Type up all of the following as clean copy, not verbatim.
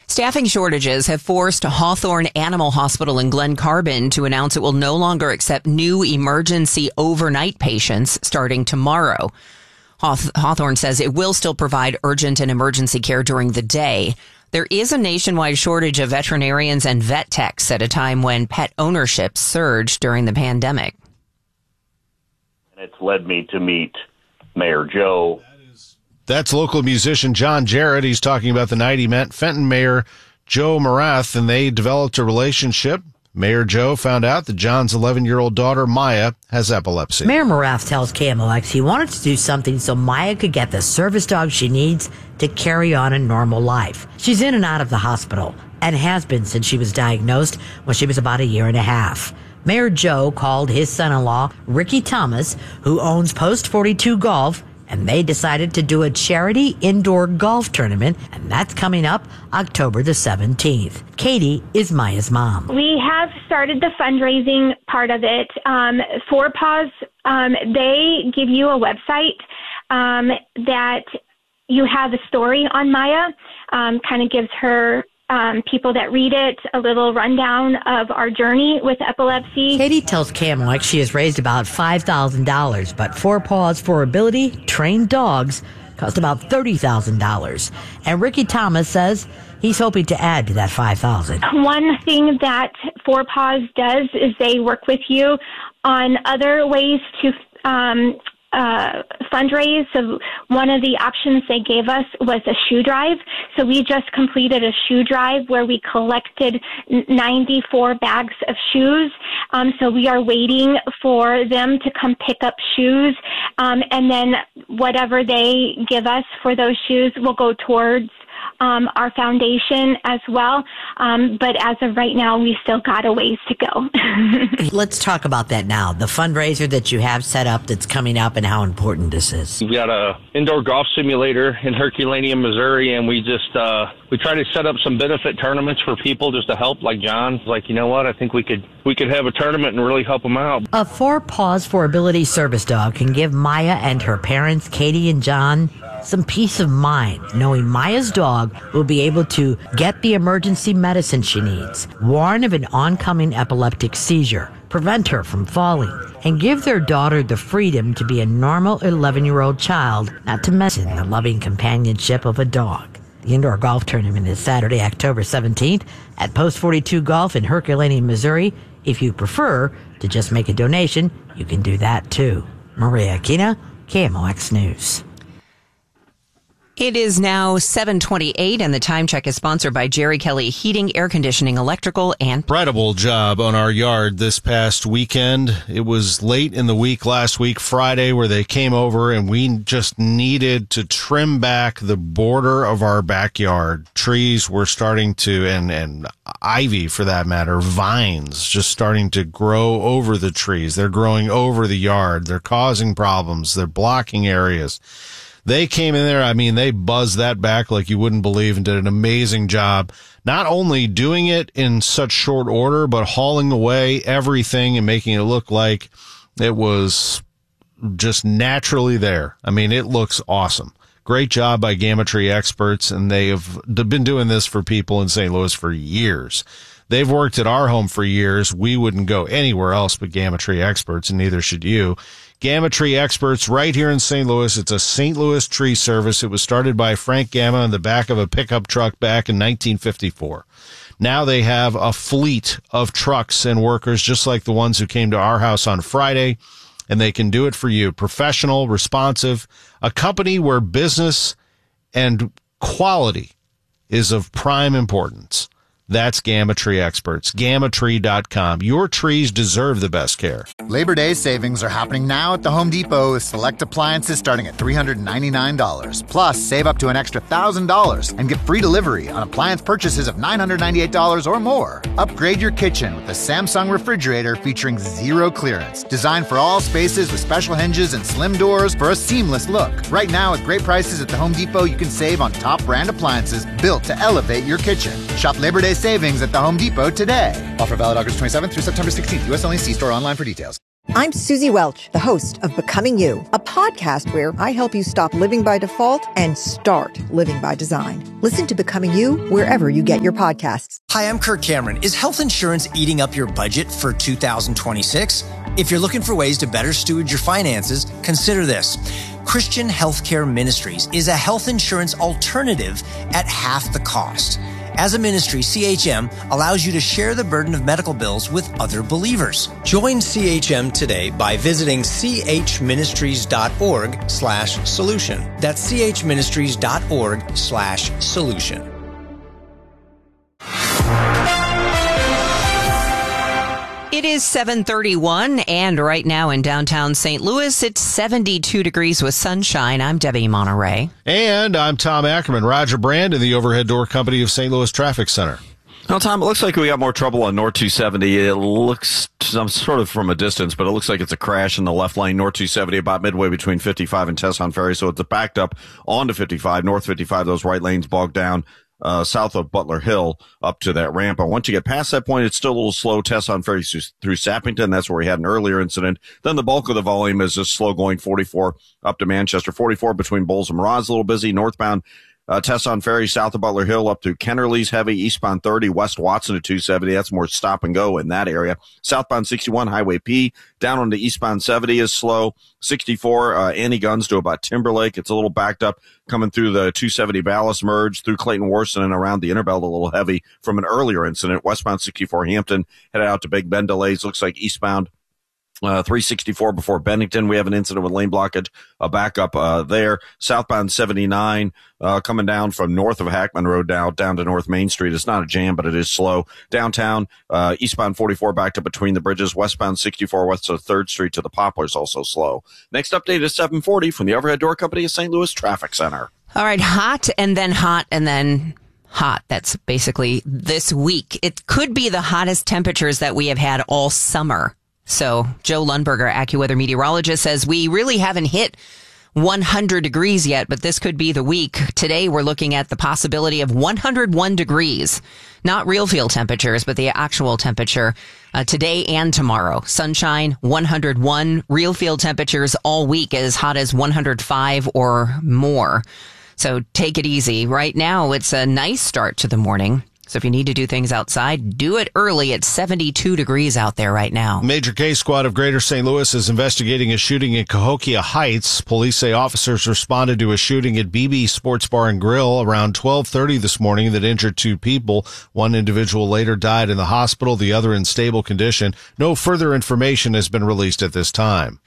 Staffing shortages have forced Hawthorne Animal Hospital in Glen Carbon to announce it will no longer accept new emergency overnight patients starting tomorrow. Hawthorne says it will still provide urgent and emergency care during the day. There is a nationwide shortage of veterinarians and vet techs at a time when pet ownership surged during the pandemic. It's led me to meet Mayor Joe. That's local musician John Jarrett. He's talking about the night he met Fenton Mayor Joe Morath, and they developed a relationship. Mayor Joe found out that John's 11-year-old daughter, Maya, has epilepsy. Mayor Morath tells KMOX he wanted to do something so Maya could get the service dog she needs to carry on a normal life. She's in and out of the hospital and has been since she was diagnosed when she was about a year and a half. Mayor Joe called his son-in-law, Ricky Thomas, who owns Post 42 Golf, and they decided to do a charity indoor golf tournament, and that's coming up October the 17th. Katie is Maya's mom. We have started the fundraising part of it. Four Paws, they give you a website that you have a story on Maya, kind of gives her people that read it a little rundown of our journey with epilepsy. Katie tells KMOX she has raised about $5,000, but Four Paws for Ability trained dogs cost about $30,000. And Ricky Thomas says he's hoping to add to that $5,000. One thing that Four Paws does is they work with you on other ways to fundraise. So one of the options they gave us was a shoe drive. So we just completed a shoe drive where we collected 94 bags of shoes. So we are waiting for them to come pick up shoes. And then whatever they give us for those shoes will go towards our foundation as well. But as of right now, we still got a ways to go. Let's talk about that now. The fundraiser that you have set up that's coming up and how important this is. We've got a indoor golf simulator in Herculaneum, Missouri, and we just we try to set up some benefit tournaments for people just to help, like John. Like, you know what? I think we could have a tournament and really help them out. A Four Paws for Ability service dog can give Maya and her parents, Katie and John, some peace of mind, knowing Maya's dog will be able to get the emergency medicine she needs, warn of an oncoming epileptic seizure, prevent her from falling, and give their daughter the freedom to be a normal 11-year-old child, not to mention the loving companionship of a dog. The indoor golf tournament is Saturday, October 17th at Post 42 Golf in Herculaneum, Missouri. If you prefer to just make a donation, you can do that too. Maria Aquina, KMOX News. It is now 7:28, and the time check is sponsored by Jerry Kelly Heating, Air Conditioning, Electrical, and... Incredible job on our yard this past weekend. It was late in the week last week, Friday, where they came over and we just needed to trim back the border of our backyard. Trees were starting to, and ivy for that matter, vines just starting to grow over the trees. They're growing over the yard. They're causing problems. They're blocking areas. They came in there, I mean, they buzzed that back like you wouldn't believe and did an amazing job. Not only doing it in such short order, but hauling away everything and making it look like it was just naturally there. I mean, it looks awesome. Great job by Gamma Tree experts, and they have been doing this for people in St. Louis for years. They've worked at our home for years. We wouldn't go anywhere else but Gamma Tree experts, and neither should you. Gamma Tree experts right here in St. Louis. It's a St. Louis tree service. It was started by Frank Gamma on the back of a pickup truck back in 1954. Now they have a fleet of trucks and workers just like the ones who came to our house on Friday, and they can do it for you. Professional, responsive, a company where business and quality is of prime importance. That's Gamma Tree experts. GammaTree.com. Your trees deserve the best care. Labor Day savings are happening now at the Home Depot with select appliances starting at $399. Plus, save up to an extra $1,000 and get free delivery on appliance purchases of $998 or more. Upgrade your kitchen with a Samsung refrigerator featuring zero clearance. Designed for all spaces with special hinges and slim doors for a seamless look. Right now, with great prices at the Home Depot, you can save on top brand appliances built to elevate your kitchen. Shop Labor Day savings at the Home Depot today. Offer valid August 27th through September 16th. U.S. only. See store online for details. I'm Susie Welch, the host of Becoming You, a podcast where I help you stop living by default and start living by design. Listen to Becoming You wherever you get your podcasts. Hi, I'm Kirk Cameron. Is health insurance eating up your budget for 2026? If you're looking for ways to better steward your finances, consider this. Christian Healthcare Ministries is a health insurance alternative at half the cost. As a ministry, CHM allows you to share the burden of medical bills with other believers. Join CHM today by visiting chministries.org/solution. That's chministries.org/solution. It is 7:31, and right now in downtown St. Louis, it's 72 degrees with sunshine. I'm Debbie Monterey. And I'm Tom Ackerman. Roger Brand in the Overhead Door Company of St. Louis Traffic Center. Well, Tom, it looks like we got more trouble on North 270. It looks, I'm sort of from a distance, but it looks like it's a crash in the left lane, North 270, about midway between 55 and Tesson Ferry. So it's backed up onto 55, North 55, those right lanes bogged down. South of Butler Hill up to that ramp. And once you get past that point, it's still a little slow. Tesson Ferry through Sappington. That's where we had an earlier incident. Then the bulk of the volume is just slow going 44 up to Manchester. 44 between Bowles and Mraz, a little busy. Northbound Tesson Ferry south of Butler Hill up to Kennerly's heavy. Eastbound 30 West Watson to 270. That's more stop and go in that area. Southbound 61 Highway P down on the eastbound 70 is slow. 64 Annie Guns to about Timberlake. It's a little backed up coming through the 270 Ballast Merge through Clayton Worcester and around the Interbelt, a little heavy from an earlier incident. Westbound 64 Hampton headed out to Big Bend delays. Looks like eastbound 364 before Bennington. We have an incident with lane blockage, a backup there. Southbound 79 coming down from north of Hackman Road down to North Main Street. It's not a jam, but it is slow. Downtown, eastbound 44 backed up between the bridges. Westbound 64 west of 3rd Street to the Poplars also slow. Next update is 740 from the Overhead Door Company of St. Louis Traffic Center. All right, hot and then hot and then hot. That's basically this week. It could be the hottest temperatures that we have had all summer. So Joe Lundberger, AccuWeather meteorologist, says we really haven't hit 100 degrees yet, but this could be the week. Today, we're looking at the possibility of 101 degrees. Not real field temperatures, but the actual temperature today and tomorrow. Sunshine, 101. Real field temperatures all week as hot as 105 or more. So take it easy. Right now, it's a nice start to the morning. So if you need to do things outside, do it early. It's 72 degrees out there right now. Major Case Squad of Greater St. Louis is investigating a shooting in Cahokia Heights. Police say officers responded to a shooting at BB Sports Bar and Grill around 12:30 this morning that injured 2 people. One individual later died in the hospital, the other in stable condition. No further information has been released at this time.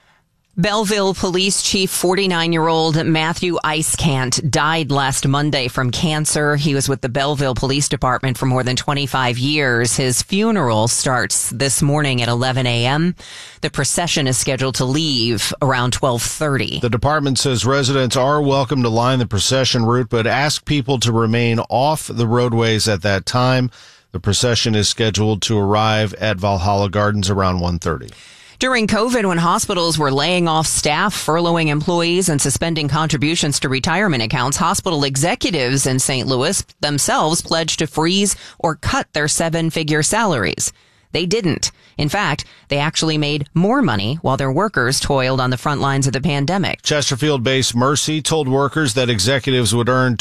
Belleville Police Chief 49-year-old Matthew Icecant died last Monday from cancer. He was with the Belleville Police Department for more than 25 years. His funeral starts this morning at 11 a.m. The procession is scheduled to leave around 12:30. The department says residents are welcome to line the procession route, but ask people to remain off the roadways at that time. The procession is scheduled to arrive at Valhalla Gardens around 1:30. During COVID, when hospitals were laying off staff, furloughing employees, and suspending contributions to retirement accounts, hospital executives in St. Louis themselves pledged to freeze or cut their 7-figure salaries. They didn't. In fact, they actually made more money while their workers toiled on the front lines of the pandemic. Chesterfield-based Mercy told workers that executives would earn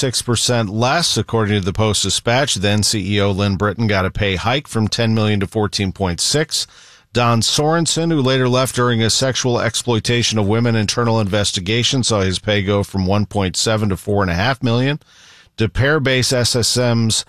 26% less. According to the Post-Dispatch, then CEO Lynn Britton got a pay hike from $10 million to $14.6 million. Don Sorensen, who later left during a sexual exploitation of women internal investigation, saw his pay go from $1.7 to $4.5 million. De Pere-based SSM's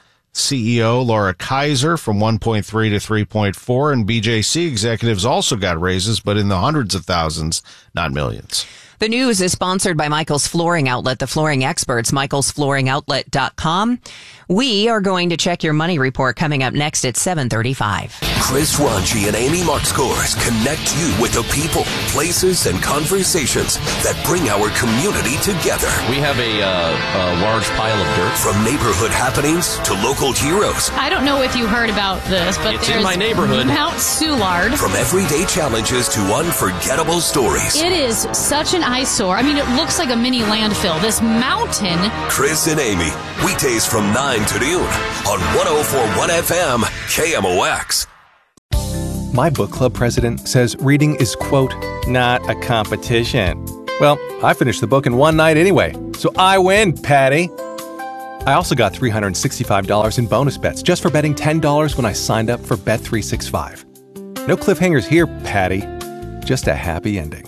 CEO Laura Kaiser from 1.3 to 3.4, and BJC executives also got raises, but in the hundreds of thousands, not millions. The news is sponsored by Michael's Flooring Outlet, the flooring experts, michaelsflooringoutlet.com. We are going to check your money report coming up next at 7:35. Chris Ranchi and Amy Markscores connect you with the people, places, and conversations that bring our community together. We have a large pile of dirt. From neighborhood happenings to local heroes. I don't know if you heard about this, but it's in my neighborhood. Mount Soulard. From everyday challenges to unforgettable stories. It is such an eyesore. I mean, it looks like a mini landfill. This mountain. Chris and Amy, weekdays from 9 to noon on 104.1 FM KMOX. My book club president says reading is, quote, not a competition. Well, I finished the book in one night anyway, so I win, Patty. I also got $365 in bonus bets just for betting $10 when I signed up for Bet365. No cliffhangers here, Patty. Just a happy ending.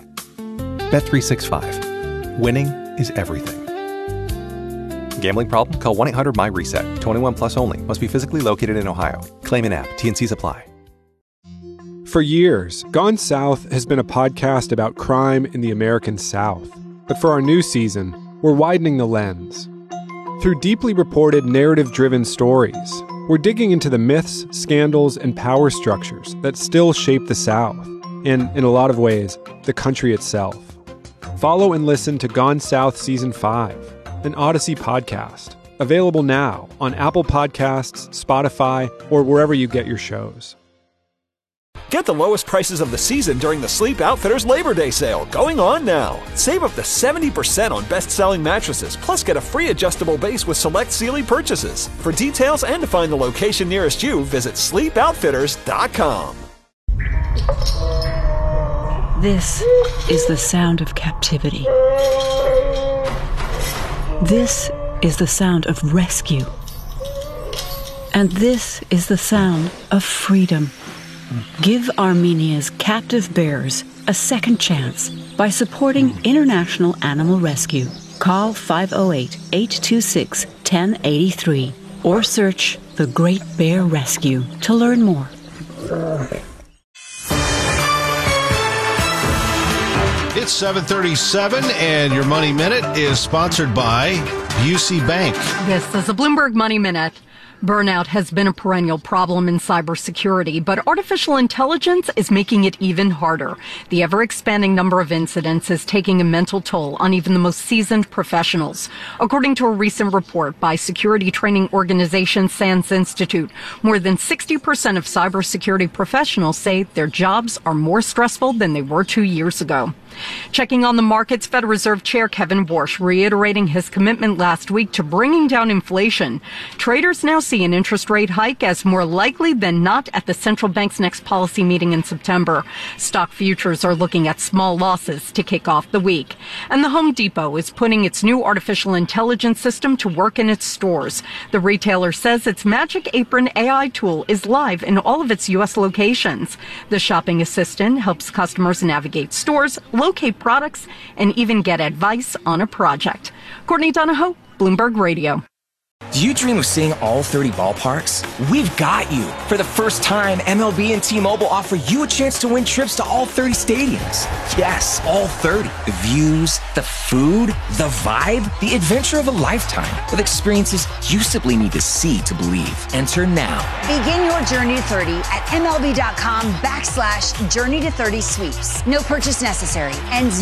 Bet365. Winning is everything. Gambling problem? Call 1-800-MY-RESET. 21 plus only. Must be physically located in Ohio. Claim in app. T&Cs apply. For years, Gone South has been a podcast about crime in the American South. But for our new season, we're widening the lens. Through deeply reported, narrative-driven stories, we're digging into the myths, scandals, and power structures that still shape the South, and, in a lot of ways, the country itself. Follow and listen to Gone South Season 5, an Odyssey podcast, available now on Apple Podcasts, Spotify, or wherever you get your shows. Get the lowest prices of the season during the Sleep Outfitters Labor Day sale, going on now. Save up to 70% on best-selling mattresses, plus get a free adjustable base with select Sealy purchases. For details and to find the location nearest you, visit sleepoutfitters.com. This is the sound of captivity. This is the sound of rescue. And this is the sound of freedom. Give Armenia's captive bears a second chance by supporting International Animal Rescue. Call 508-826-1083 or search The Great Bear Rescue to learn more. It's 7:37, and your Money Minute is sponsored by Busey Bank. This is a Bloomberg Money Minute. Burnout has been a perennial problem in cybersecurity, but artificial intelligence is making it even harder. The ever-expanding number of incidents is taking a mental toll on even the most seasoned professionals. According to a recent report by security training organization SANS Institute, more than 60% of cybersecurity professionals say their jobs are more stressful than they were 2 years ago. Checking on the markets, Federal Reserve Chair Kevin Warsh reiterating his commitment last week to bringing down inflation. Traders now see an interest rate hike as more likely than not at the central bank's next policy meeting in September. Stock futures are looking at small losses to kick off the week. And the Home Depot is putting its new artificial intelligence system to work in its stores. The retailer says its Magic Apron AI tool is live in all of its U.S. locations. The shopping assistant helps customers navigate stores, locate products, and even get advice on a project. Courtney Donahoe, Bloomberg Radio. Do you dream of seeing all 30 ballparks? We've got you. For the first time, MLB and T-Mobile offer you a chance to win trips to all 30 stadiums. Yes, all 30. The views, the food, the vibe, the adventure of a lifetime with experiences you simply need to see to believe. Enter now. Begin your journey to 30 at MLB.com/Journey to 30 sweeps. No purchase necessary. Ends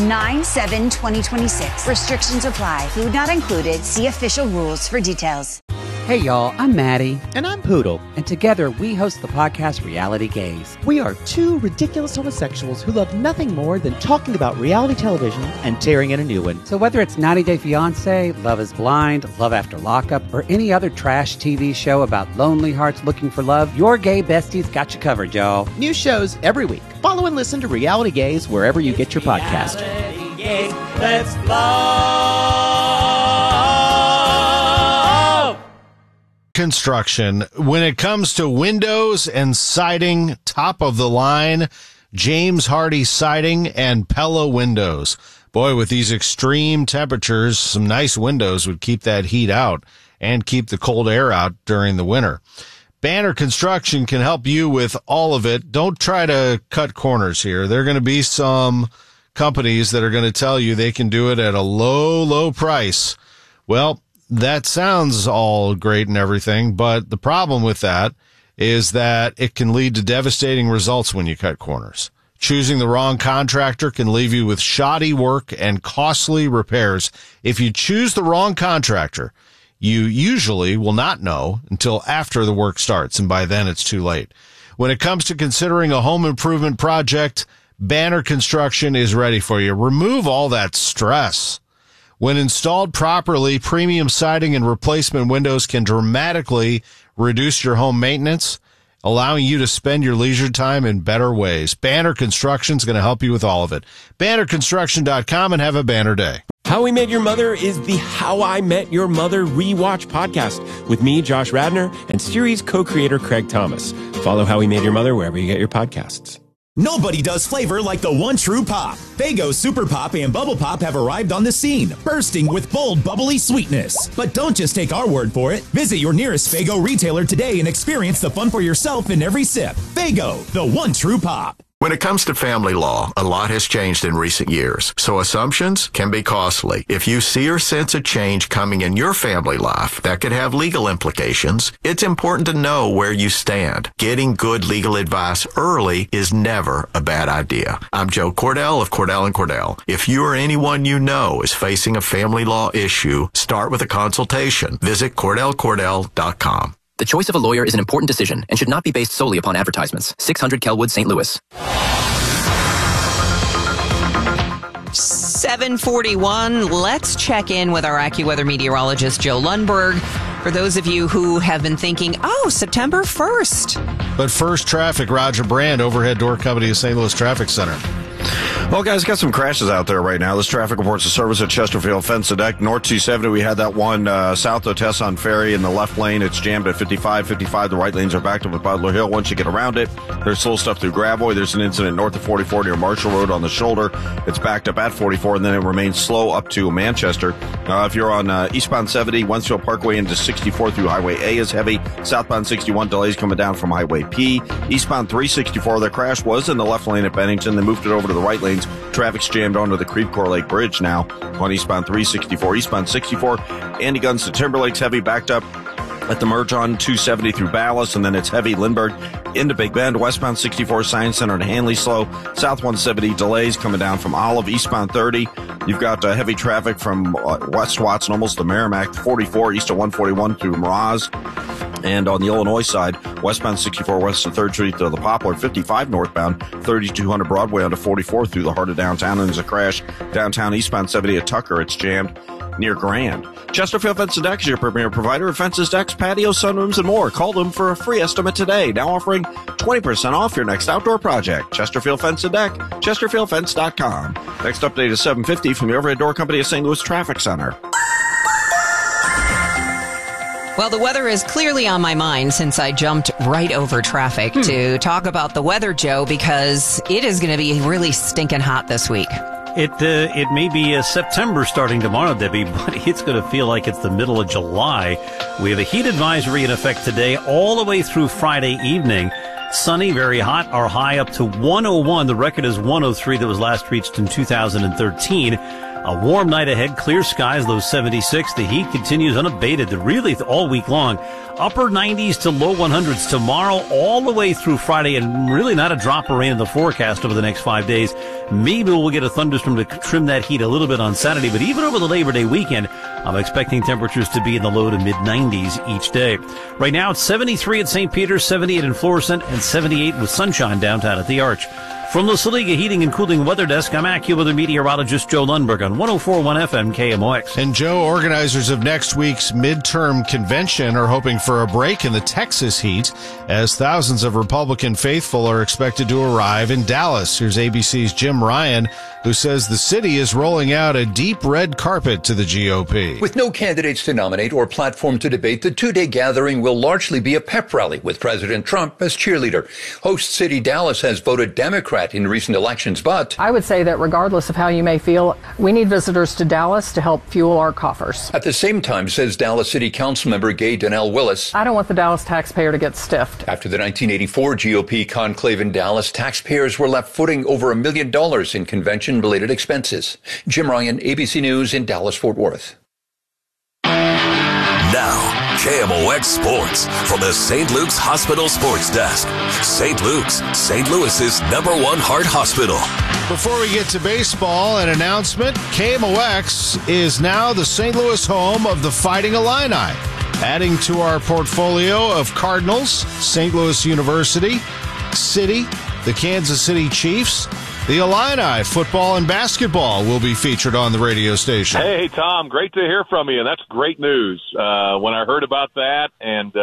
9/7/2026. Restrictions apply. Food not included. See official rules for details. Hey y'all, I'm Maddie. And I'm Poodle. And together we host the podcast Reality Gaze. We are two ridiculous homosexuals who love nothing more than talking about reality television and tearing in a new one. So whether it's 90 Day Fiancé, Love is Blind, Love After Lockup, or any other trash TV show about lonely hearts looking for love, your gay besties got you covered, y'all. New shows every week. Follow and listen to Reality Gaze wherever you get your podcast. Reality Gaze, let's love. Construction. When it comes to windows and siding, top of the line, James Hardie Siding and Pella Windows. Boy, with these extreme temperatures, some nice windows would keep that heat out and keep the cold air out during the winter. Banner Construction can help you with all of it. Don't try to cut corners here. There are going to be some companies that are going to tell you they can do it at a low price. Well, that sounds all great and everything, but the problem with that is that it can lead to devastating results when you cut corners. Choosing the wrong contractor can leave you with shoddy work and costly repairs. If you choose the wrong contractor, you usually will not know until after the work starts, and by then it's too late. When it comes to considering a home improvement project, Banner Construction is ready for you. Remove all that stress. When installed properly, premium siding and replacement windows can dramatically reduce your home maintenance allowing you to spend your leisure time in better ways. Banner Construction is going to help you with all of it. BannerConstruction.com, and have a banner day. How We Met Your Mother is the How I Met Your Mother rewatch podcast with me, Josh Radnor, and series co-creator Craig Thomas. Follow How We Met Your Mother wherever you get your podcasts. Nobody does flavor like the one true pop. Faygo Super Pop and Bubble Pop have arrived on the scene, bursting with bold, bubbly sweetness. But don't just take our word for it. Visit your nearest Faygo retailer today and experience the fun for yourself in every sip. Faygo, the one true pop. When it comes to family law, a lot has changed in recent years, so assumptions can be costly. If you see or sense a change coming in your family life that could have legal implications, it's important to know where you stand. Getting good legal advice early is never a bad idea. I'm Joe Cordell of Cordell & Cordell. If you or anyone you know is facing a family law issue, start with a consultation. Visit CordellCordell.com. The choice of a lawyer is an important decision and should not be based solely upon advertisements. 600 Kelwood, St. Louis. 7:41. Let's check in with our AccuWeather meteorologist, Joe Lundberg. For those of you who have been thinking, September 1st. But first, traffic. Roger Brand, overhead door company of St. Louis Traffic Center. Well, guys, got some crashes out there right now. This traffic reports a service at Chesterfield Fence and Deck. North 270, we had that one south of Tesson Ferry in the left lane. It's jammed at 55. The right lanes are backed up at Butler Hill. Once you get around it, there's slow stuff through Gravois. There's an incident north of 44 near Marshall Road on the shoulder. It's backed up at 44, and then it remains slow up to Manchester. If you're on eastbound 70, Wensfield Parkway into 64 through Highway A is heavy. Southbound 61, delays coming down from Highway P. Eastbound 364, the crash was in the left lane at Bennington. They moved it over to the right lanes. Traffic's jammed onto the Creve Coeur Lake Bridge now on eastbound 364. Eastbound 64, Andy Guns to Timberlake's heavy, backed up at the merge on 270 through Ballas, and then it's heavy Lindbergh into Big Bend. Westbound 64, Science Center to Hanley slow. South 170, delays coming down from Olive. Eastbound 30, you've got heavy traffic from West Watson almost to Merrimack. 44 east of 141 through Mraz. And on the Illinois side, westbound 64 west of 3rd Street to the Poplar, 55 northbound, 3200 Broadway onto 44 through the heart of downtown. And there's a crash downtown eastbound 70 at Tucker. It's jammed near Grand. Chesterfield Fence and Deck is your premier provider of fences, decks, patios, sunrooms, and more. Call them for a free estimate today. Now offering 20% off your next outdoor project. Chesterfield Fence and Deck, chesterfieldfence.com. Next update is 7:50 from the overhead door company of St. Louis Traffic Center. Well, the weather is clearly on my mind since I jumped right over traffic to talk about the weather, Joe, because it is going to be really stinking hot this week. It may be September starting tomorrow, Debbie, but it's going to feel like it's the middle of July. We have a heat advisory in effect today all the way through Friday evening. Sunny, very hot, our high up to 101. The record is 103 that was last reached in 2013. A warm night ahead, clear skies, low 76. The heat continues unabated, really all week long. Upper 90s to low 100s tomorrow, all the way through Friday, and really not a drop of rain in the forecast over the next 5 days. Maybe we'll get a thunderstorm to trim that heat a little bit on Saturday, but even over the Labor Day weekend, I'm expecting temperatures to be in the low to mid 90s each day. Right now, it's 73 at St. Peter's, 78 in Florissant, and 78 with sunshine downtown at the Arch. From the Saliga Heating and Cooling Weather Desk, I'm AccuWeather meteorologist Joe Lundberg on 104.1 FM KMOX. And Joe, organizers of next week's midterm convention are hoping for a break in the Texas heat as thousands of Republican faithful are expected to arrive in Dallas. Here's ABC's Jim Ryan, who says the city is rolling out a deep red carpet to the GOP. With no candidates to nominate or platform to debate, the two-day gathering will largely be a pep rally with President Trump as cheerleader. Host city Dallas has voted Democrat in recent elections, but I would say that regardless of how you may feel, we need visitors to Dallas to help fuel our coffers. At the same time, says Dallas City Council member Gay Donnell Willis, I don't want the Dallas taxpayer to get stiffed. After the 1984 GOP conclave in Dallas, taxpayers were left footing over $1 million in convention-related expenses. Jim Ryan, ABC News in Dallas-Fort Worth. Now, KMOX Sports from the St. Luke's Hospital Sports Desk. St. Luke's, St. Louis's #1 heart hospital. Before we get to baseball, an announcement. KMOX is now the St. Louis home of the Fighting Illini. Adding to our portfolio of Cardinals, St. Louis University, City, the Kansas City Chiefs, the Illini football and basketball will be featured on the radio station. Hey, Tom, great to hear from you, and that's great news. When I heard about that and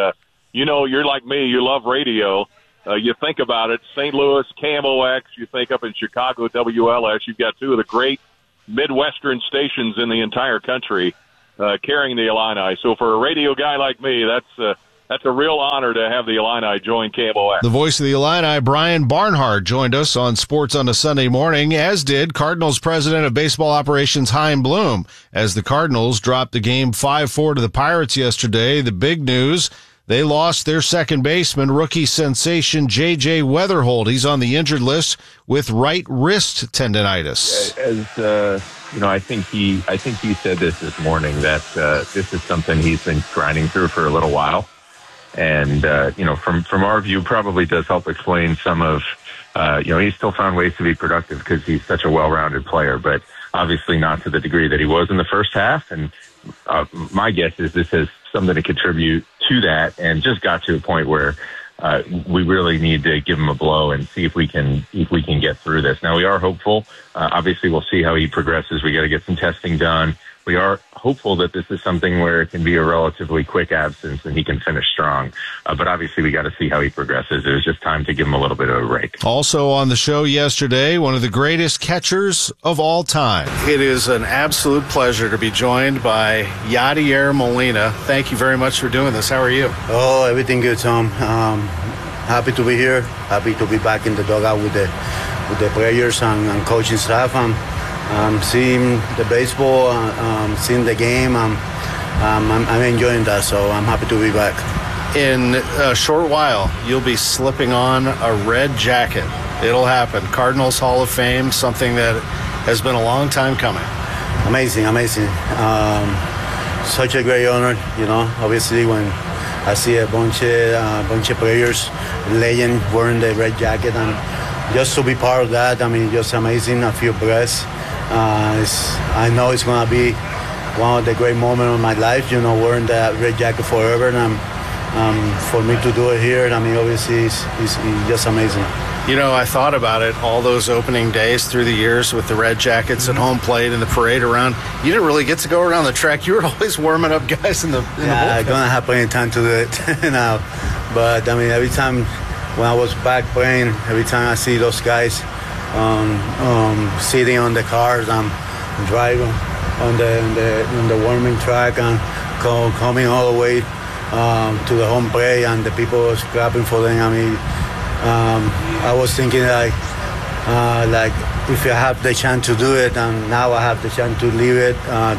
you're like me. You love radio. You think about it, St. Louis, KMOX, you think up in Chicago, WLS. You've got two of the great Midwestern stations in the entire country carrying the Illini. So for a radio guy like me, that's a real honor to have the Illini join KMOX. The voice of the Illini, Brian Barnhart, joined us on Sports on a Sunday Morning, as did Cardinals president of baseball operations, Chaim Bloom, as the Cardinals dropped the game 5-4 to the Pirates yesterday. The big news, they lost their second baseman, rookie sensation J.J. Weatherholt. He's on the injured list with right wrist tendonitis. I think he said this morning that this is something he's been grinding through for a little while. And, from our view, probably does help explain some of, he's still found ways to be productive because he's such a well-rounded player, but obviously not to the degree that he was in the first half. And my guess is this has something to contribute to that, and just got to a point where we really need to give him a blow and see if we can get through this. Now, we are hopeful. Obviously, we'll see how he progresses. We got to get some testing done. We are hopeful that this is something where it can be a relatively quick absence and he can finish strong. But obviously, we got to see how he progresses. It was just time to give him a little bit of a break. Also on the show yesterday, one of the greatest catchers of all time. It is an absolute pleasure to be joined by Yadier Molina. Thank you very much for doing this. How are you? Oh, everything good, Tom. Happy to be here. Happy to be back in the dugout with the players and coaching staff. Seeing the baseball, seeing the game. I'm enjoying that, so I'm happy to be back. In a short while, you'll be slipping on a red jacket. It'll happen. Cardinals Hall of Fame, something that has been a long time coming. Amazing. Such a great honor, obviously when I see a bunch of players, legend wearing the red jacket, and just to be part of that, just amazing. I feel blessed. I know it's going to be one of the great moments of my life, wearing that red jacket forever. And for me to do it here, obviously it's just amazing. I thought about it all those opening days through the years with the red jackets at home plate and the parade around. You didn't really get to go around the track. You were always warming up guys in the bullpen. I'm going to have plenty of time to do it now. But, every time when I was back playing, every time I see those guys sitting on the cars and driving on the warming track and coming all the way to the home plate, and the people was clapping for them. I was thinking like if I have the chance to do it, and now I have the chance to leave it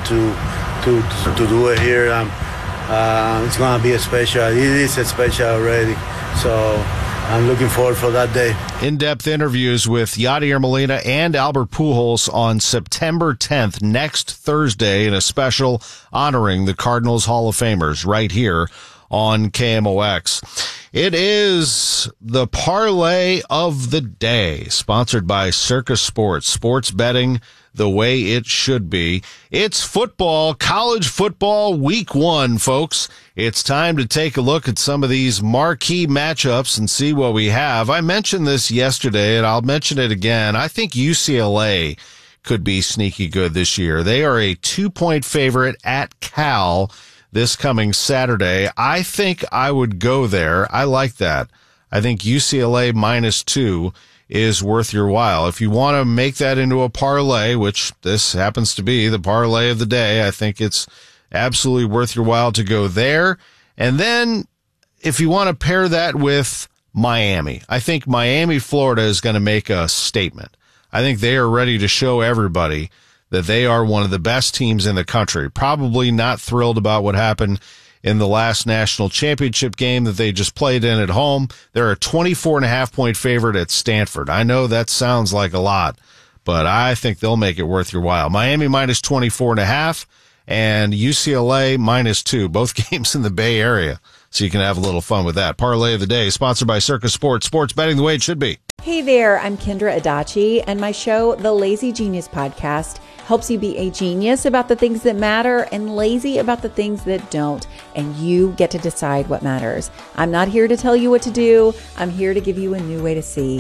to do it here. It's gonna be special. It is special already. So I'm looking forward for that day. In-depth interviews with Yadier Molina and Albert Pujols on September 10th, next Thursday, in a special honoring the Cardinals Hall of Famers right here on KMOX. It is the parlay of the day, sponsored by Circa Sports. Sports betting the way it should be. It's football, college football, week 1, folks. It's time to take a look at some of these marquee matchups and see what we have. I mentioned this yesterday, and I'll mention it again. I think UCLA could be sneaky good this year. They are a 2-point favorite at Cal this coming Saturday. I think I would go there. I like that. I think UCLA -2 is worth your while. If you want to make that into a parlay, which this happens to be the parlay of the day, I think it's absolutely worth your while to go there. And then if you want to pair that with Miami, I think Miami, Florida is going to make a statement. I think they are ready to show everybody that they are one of the best teams in the country. Probably not thrilled about what happened in the last national championship game that they just played in at home. They're a 24.5-point favorite at Stanford. I know that sounds like a lot, but I think they'll make it worth your while. Miami -24.5 and UCLA -2, both games in the Bay Area. So you can have a little fun with that. Parlay of the day, sponsored by Circa Sports. Sports betting the way it should be. Hey there, I'm Kendra Adachi, and my show, The Lazy Genius Podcast, helps you be a genius about the things that matter and lazy about the things that don't. And you get to decide what matters. I'm not here to tell you what to do. I'm here to give you a new way to see.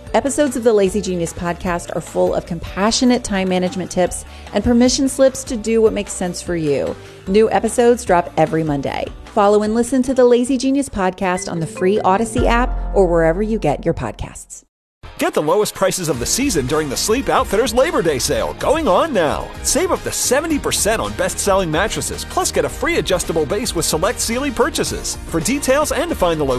Episodes of the Lazy Genius podcast are full of compassionate time management tips and permission slips to do what makes sense for you. New episodes drop every Monday. Follow and listen to the Lazy Genius podcast on the free Odyssey app or wherever you get your podcasts. Get the lowest prices of the season during the Sleep Outfitters Labor Day sale, going on now. Save up to 70% on best-selling mattresses, plus get a free adjustable base with select Sealy purchases. For details and to find the location